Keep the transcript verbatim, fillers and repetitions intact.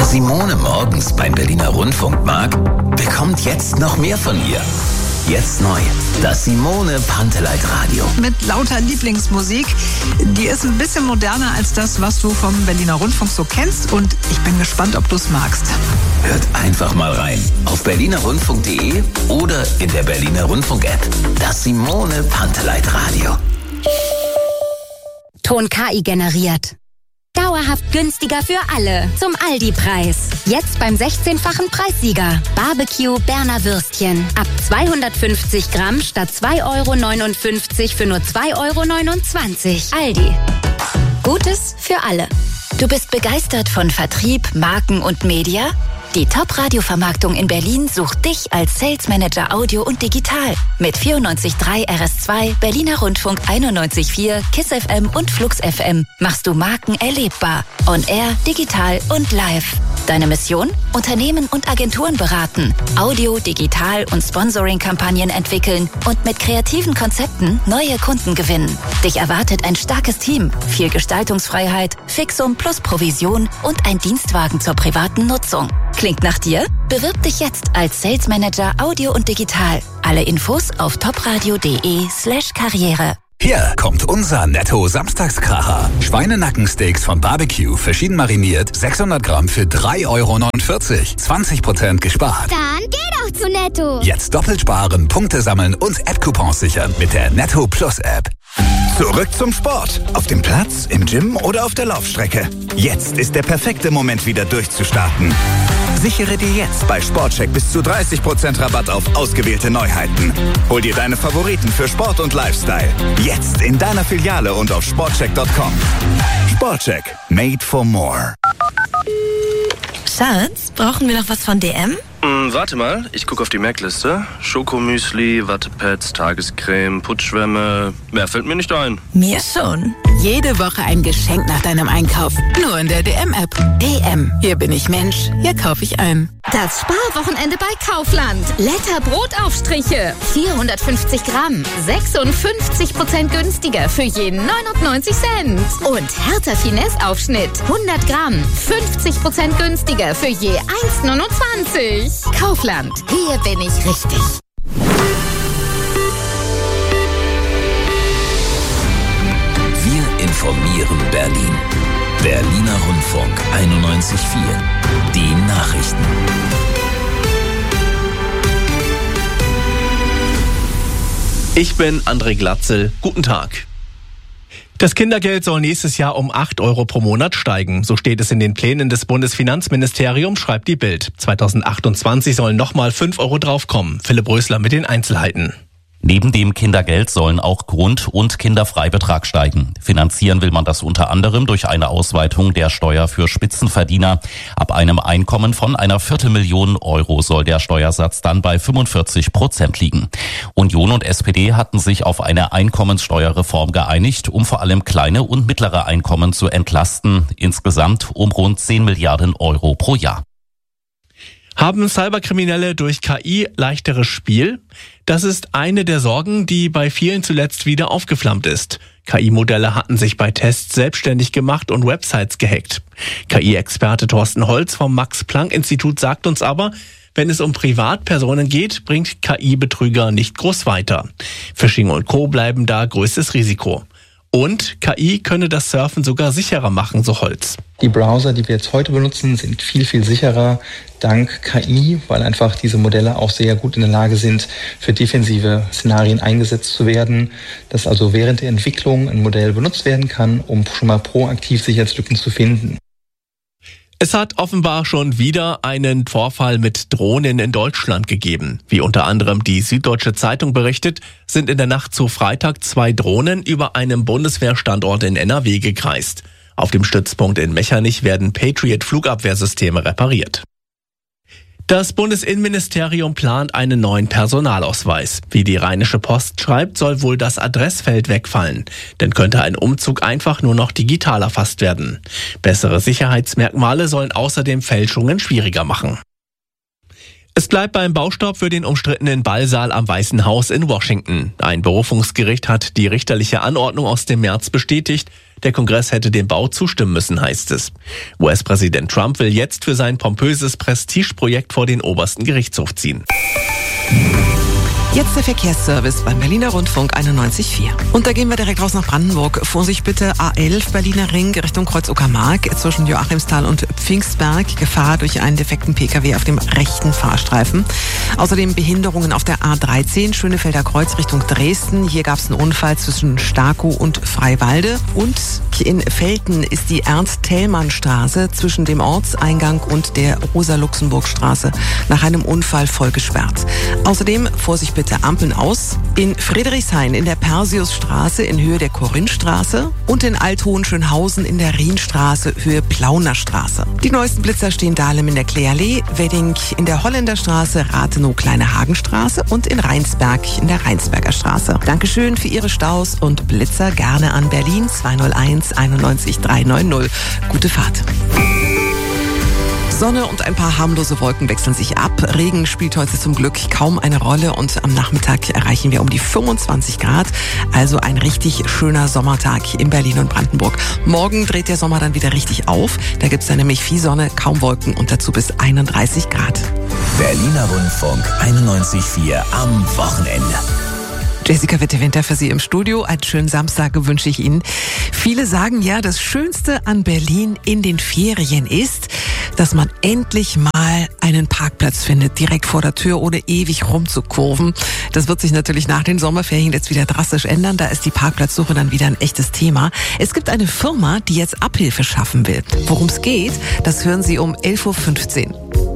Simone morgens beim Berliner Rundfunk mag, bekommt jetzt noch mehr von ihr. Jetzt neu, das Simone Panteleit Radio. Mit lauter Lieblingsmusik. Die ist ein bisschen moderner als das, was du vom Berliner Rundfunk so kennst. Und ich bin gespannt, ob du es magst. Hört einfach mal rein. Auf berliner rundfunk punkt de oder in der Berliner Rundfunk-App. Das Simone Panteleit Radio. Ton K I generiert. Dauerhaft günstiger für alle. Zum Aldi-Preis. Jetzt beim sechzehnfachen Preissieger. Barbecue Berner Würstchen. Ab zweihundertfünfzig Gramm statt zwei Euro neunundfünfzig für nur zwei Euro neunundzwanzig. Aldi. Gutes für alle. Du bist begeistert von Vertrieb, Marken und Media? Die Top-Radio-Vermarktung in Berlin sucht dich als Sales Manager Audio und Digital. Mit vierundneunzig Komma drei R S zwei, Berliner Rundfunk einundneunzig Komma vier, KISS F M und Flux F M machst du Marken erlebbar. On Air, digital und live. Deine Mission? Unternehmen und Agenturen beraten, Audio, Digital und Sponsoring-Kampagnen entwickeln und mit kreativen Konzepten neue Kunden gewinnen. Dich erwartet ein starkes Team, viel Gestaltungsfreiheit, Fixum plus Provision und ein Dienstwagen zur privaten Nutzung. Klingt nach dir? Bewirb dich jetzt als Sales Manager Audio und Digital. Alle Infos auf topradio.de slash Karriere. Hier kommt unser Netto-Samstagskracher. Schweinenackensteaks von Barbecue, verschieden mariniert, sechshundert Gramm für drei Euro neunundvierzig. zwanzig Prozent gespart. Dann geh doch zu Netto. Jetzt doppelt sparen, Punkte sammeln und App-Coupons sichern mit der Netto Plus App. Zurück zum Sport. Auf dem Platz, im Gym oder auf der Laufstrecke. Jetzt ist der perfekte Moment, wieder durchzustarten. Sichere dir jetzt bei Sportcheck bis zu dreißig Prozent Rabatt auf ausgewählte Neuheiten. Hol dir deine Favoriten für Sport und Lifestyle. Jetzt in deiner Filiale und auf sportcheck punkt com. Sportcheck. Made for more. Schatz, brauchen wir noch was von D M? Mm, warte mal, ich gucke auf die Merkliste. Schokomüsli, Wattepads, Tagescreme, Putzschwämme. Mehr fällt mir nicht ein. Mir schon. Jede Woche ein Geschenk nach deinem Einkauf. Nur in der D M-App. D M. Hier bin ich Mensch. Hier kaufe ich ein. Das Sparwochenende bei Kaufland. Letter Brotaufstriche. vierhundertfünfzig Gramm. sechsundfünfzig Prozent günstiger für je neunundneunzig Cent. Und Hertha Finesse Aufschnitt. hundert Gramm. fünfzig Prozent günstiger für je eins neunundzwanzig. Kaufland. Hier bin ich richtig. Wir informieren Berlin. Berliner Rundfunk einundneunzig Komma vier. Die Nachrichten. Ich bin André Glatzel. Guten Tag. Das Kindergeld soll nächstes Jahr um acht Euro pro Monat steigen. So steht es in den Plänen des Bundesfinanzministeriums, schreibt die Bild. zweitausendachtundzwanzig sollen nochmal fünf Euro draufkommen. Philipp Rösler mit den Einzelheiten. Neben dem Kindergeld sollen auch Grund- und Kinderfreibetrag steigen. Finanzieren will man das unter anderem durch eine Ausweitung der Steuer für Spitzenverdiener. Ab einem Einkommen von einer Viertelmillion Euro soll der Steuersatz dann bei fünfundvierzig Prozent liegen. Union und S P D hatten sich auf eine Einkommenssteuerreform geeinigt, um vor allem kleine und mittlere Einkommen zu entlasten. Insgesamt um rund zehn Milliarden Euro pro Jahr. Haben Cyberkriminelle durch K I leichteres Spiel? Das ist eine der Sorgen, die bei vielen zuletzt wieder aufgeflammt ist. K I-Modelle hatten sich bei Tests selbstständig gemacht und Websites gehackt. K I-Experte Thorsten Holz vom Max-Planck-Institut sagt uns aber, wenn es um Privatpersonen geht, bringt K I-Betrüger nicht groß weiter. Phishing und Co. bleiben da größtes Risiko. Und K I könne das Surfen sogar sicherer machen, so Holz. Die Browser, die wir jetzt heute benutzen, sind viel, viel sicherer dank K I, weil einfach diese Modelle auch sehr gut in der Lage sind, für defensive Szenarien eingesetzt zu werden, dass also während der Entwicklung ein Modell benutzt werden kann, um schon mal proaktiv Sicherheitslücken zu finden. Es hat offenbar schon wieder einen Vorfall mit Drohnen in Deutschland gegeben. Wie unter anderem die Süddeutsche Zeitung berichtet, sind in der Nacht zu Freitag zwei Drohnen über einem Bundeswehrstandort in N R W gekreist. Auf dem Stützpunkt in Mechernich werden Patriot-Flugabwehrsysteme repariert. Das Bundesinnenministerium plant einen neuen Personalausweis. Wie die Rheinische Post schreibt, soll wohl das Adressfeld wegfallen. Dann könnte ein Umzug einfach nur noch digital erfasst werden. Bessere Sicherheitsmerkmale sollen außerdem Fälschungen schwieriger machen. Es bleibt beim Baustopp für den umstrittenen Ballsaal am Weißen Haus in Washington. Ein Berufungsgericht hat die richterliche Anordnung aus dem März bestätigt. Der Kongress hätte dem Bau zustimmen müssen, heißt es. U S-Präsident Trump will jetzt für sein pompöses Prestigeprojekt vor den obersten Gerichtshof ziehen. Jetzt der Verkehrsservice beim Berliner Rundfunk einundneunzig Komma vier. Und da gehen wir direkt raus nach Brandenburg. Vorsicht bitte, A elf Berliner Ring Richtung Kreuz-Uckermark zwischen Joachimsthal und Pfingstberg. Gefahr durch einen defekten Pkw auf dem rechten Fahrstreifen. Außerdem Behinderungen auf der A dreizehn Schönefelder Kreuz Richtung Dresden. Hier gab es einen Unfall zwischen Starkow und Freiwalde. Und in Velten ist die Ernst-Thälmann-Straße zwischen dem Ortseingang und der Rosa-Luxemburg-Straße nach einem Unfall voll gesperrt. Außerdem Vorsicht bitte Ampeln aus. In Friedrichshain in der Persiusstraße in Höhe der Korinthstraße und in Althohenschönhausen in der Rienstraße Höhe Plaunerstraße. Die neuesten Blitzer stehen Dahlem in der Kleallee, Wedding in der Holländerstraße, Rathenow Kleine Hagenstraße und in Rheinsberg in der Rheinsberger Straße. Dankeschön für Ihre Staus und Blitzer gerne an Berlin zwei null eins einundneunzig drei neun null. Gute Fahrt. Sonne und ein paar harmlose Wolken wechseln sich ab. Regen spielt heute zum Glück kaum eine Rolle und am Nachmittag erreichen wir um die fünfundzwanzig Grad. Also ein richtig schöner Sommertag in Berlin und Brandenburg. Morgen dreht der Sommer dann wieder richtig auf. Da gibt's dann nämlich viel Sonne, kaum Wolken und dazu bis einunddreißig Grad. Berliner Rundfunk einundneunzig Komma vier am Wochenende. Jessica Witte-Winter für Sie im Studio. Einen schönen Samstag wünsche ich Ihnen. Viele sagen ja, das Schönste an Berlin in den Ferien ist, dass man endlich mal einen Parkplatz findet, direkt vor der Tür, ohne ewig rumzukurven. Das wird sich natürlich nach den Sommerferien jetzt wieder drastisch ändern. Da ist die Parkplatzsuche dann wieder ein echtes Thema. Es gibt eine Firma, die jetzt Abhilfe schaffen will. Worum es geht, das hören Sie um elf Uhr fünfzehn.